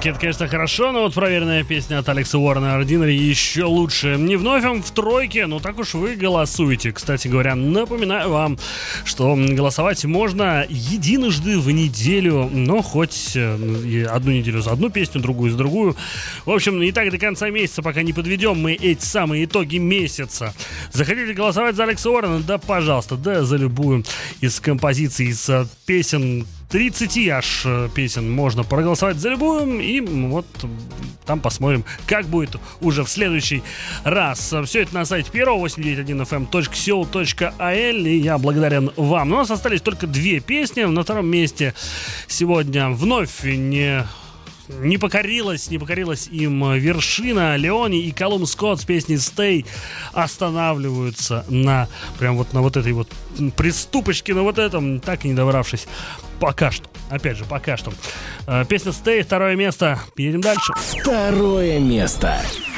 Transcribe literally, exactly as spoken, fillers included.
новинки, это, конечно, хорошо, но вот проверенная песня от Алекса Уоррена «Ordinary» еще лучше. Не вновь он в тройке, но так уж вы голосуете. Кстати говоря, напоминаю вам, что голосовать можно единожды в неделю, но хоть одну неделю за одну песню, другую за другую. В общем, и так до конца месяца, пока не подведем мы эти самые итоги месяца. Захотите голосовать за Алекса Уоррена? Да, пожалуйста, да, за любую из композиций, из песен, тридцать аж песен можно проголосовать за любую, и вот там посмотрим, как будет уже в следующий раз. Все это на сайте первого восемь девять один эф эм точка сеул точка ай эл, и я благодарен вам. Но у нас остались только две песни. На втором месте сегодня вновь не... Не покорилась, не покорилась им вершина. Леони и Калум Скотт с песней «Stay» останавливаются на прям вот на вот этой вот приступочке, на вот этом, так и не добравшись пока что. Опять же, пока что. Песня «Stay», второе место. Едем дальше. Второе место.